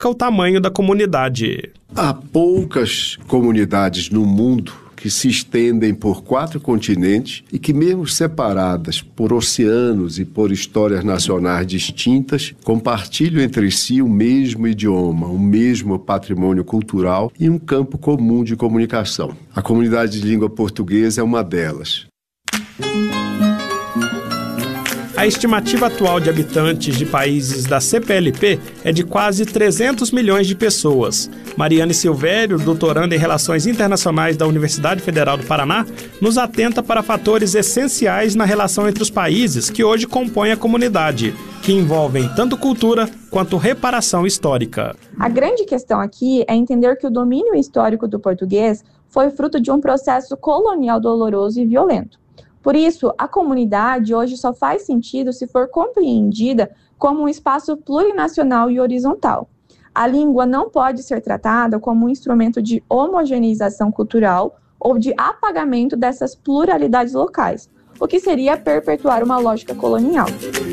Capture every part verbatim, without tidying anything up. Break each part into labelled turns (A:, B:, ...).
A: o tamanho da comunidade.
B: Há poucas comunidades no mundo que se estendem por quatro continentes e que, mesmo separadas por oceanos e por histórias nacionais distintas, compartilham entre si o mesmo idioma, o mesmo patrimônio cultural e um campo comum de comunicação. A comunidade de língua portuguesa é uma delas.
A: A estimativa atual de habitantes de países da C P L P é de quase trezentos milhões de pessoas. Mariane Silvério, doutoranda em Relações Internacionais da Universidade Federal do Paraná, nos atenta para fatores essenciais na relação entre os países que hoje compõem a comunidade, que envolvem tanto cultura quanto reparação histórica.
C: A grande questão aqui é entender que o domínio histórico do português foi fruto de um processo colonial doloroso e violento. Por isso, a comunidade hoje só faz sentido se for compreendida como um espaço plurinacional e horizontal. A língua não pode ser tratada como um instrumento de homogeneização cultural ou de apagamento dessas pluralidades locais, o que seria perpetuar uma lógica colonial.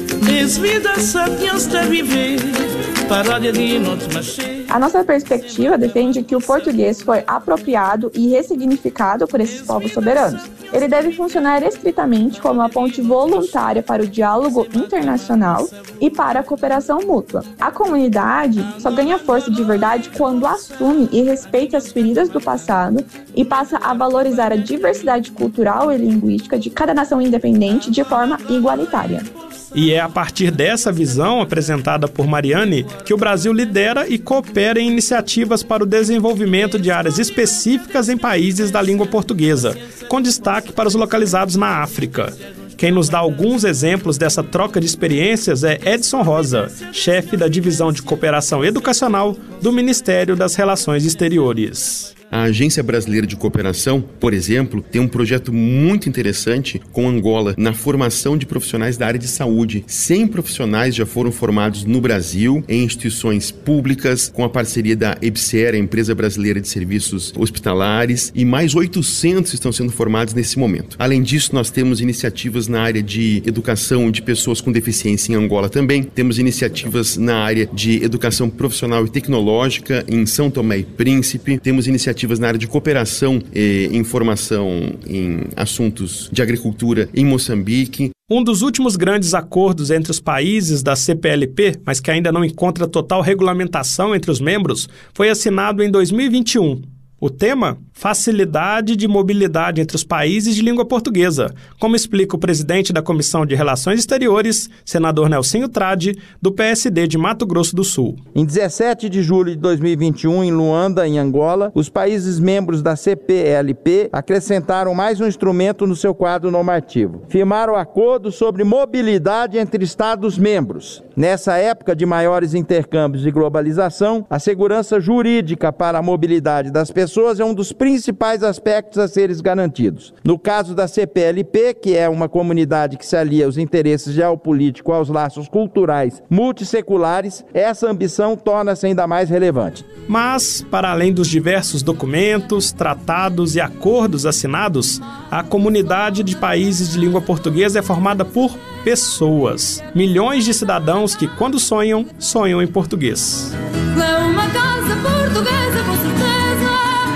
C: A nossa perspectiva defende que o português foi apropriado e ressignificado por esses povos soberanos. Ele deve funcionar estritamente como uma ponte voluntária para o diálogo internacional e para a cooperação mútua. A comunidade só ganha força de verdade quando assume e respeita as feridas do passado e passa a valorizar a diversidade cultural e linguística de cada nação independente de forma igualitária.
A: E é a partir dessa visão apresentada por Mariane que o Brasil lidera e coopera em iniciativas para o desenvolvimento de áreas específicas em países da língua portuguesa, com destaque para os localizados na África. Quem nos dá alguns exemplos dessa troca de experiências é Edson Rosa, chefe da Divisão de Cooperação Educacional do Ministério das Relações Exteriores.
D: A Agência Brasileira de Cooperação, por exemplo, tem um projeto muito interessante com Angola na formação de profissionais da área de saúde. cem profissionais já foram formados no Brasil em instituições públicas com a parceria da EBSER, a Empresa Brasileira de Serviços Hospitalares, e mais oitocentos estão sendo formados nesse momento. Além disso, nós temos iniciativas na área de educação de pessoas com deficiência em Angola também. Temos iniciativas na área de educação profissional e tecnológica em São Tomé e Príncipe. Temos iniciativas na área de cooperação e informação em assuntos de agricultura em Moçambique.
A: Um dos últimos grandes acordos entre os países da C P L P, mas que ainda não encontra total regulamentação entre os membros, foi assinado em dois mil e vinte e um. O tema? Facilidade de mobilidade entre os países de língua portuguesa, como explica o presidente da Comissão de Relações Exteriores, senador Nelsinho Trade, do P S D de Mato Grosso do Sul.
E: Em dezessete de julho de dois mil e vinte e um, em Luanda, em Angola, os países membros da C P L P acrescentaram mais um instrumento no seu quadro normativo. Firmaram acordo sobre mobilidade entre Estados-membros. Nessa época de maiores intercâmbios e globalização, a segurança jurídica para a mobilidade das pessoas é um dos principais aspectos a serem garantidos. No caso da C P L P, que é uma comunidade que se alia aos interesses geopolíticos aos laços culturais multisseculares, essa ambição torna-se ainda mais relevante.
A: Mas, para além dos diversos documentos, tratados e acordos assinados, a comunidade de países de língua portuguesa é formada por pessoas. Milhões de cidadãos que, quando sonham, sonham em português.
F: É uma casa portuguesa, com certeza.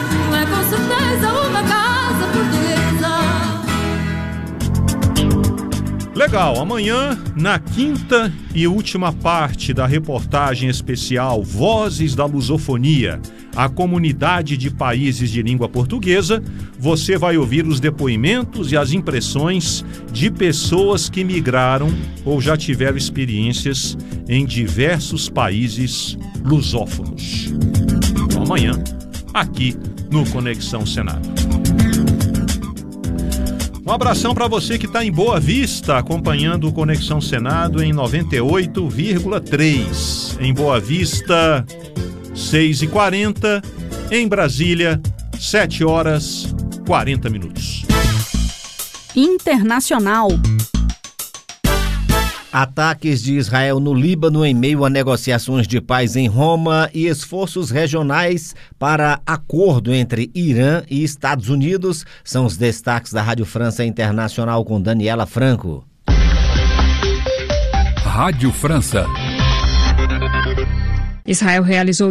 F: É com certeza uma casa portuguesa.
G: Legal, amanhã, na quinta e última parte da reportagem especial Vozes da Lusofonia, a comunidade de países de língua portuguesa, você vai ouvir os depoimentos e as impressões de pessoas que migraram ou já tiveram experiências em diversos países lusófonos. Então, amanhã, aqui no Conexão Senado. Um abração para você que está em Boa Vista, acompanhando o Conexão Senado em noventa e oito vírgula três. Em Boa Vista, seis e quarenta. Em Brasília, sete horas e quarenta minutos.
H: Internacional.
I: Ataques de Israel no Líbano em meio a negociações de paz em Roma e esforços regionais para acordo entre Irã e Estados Unidos são os destaques da Rádio França Internacional com Daniela Franco.
J: Rádio França.
H: Israel realizou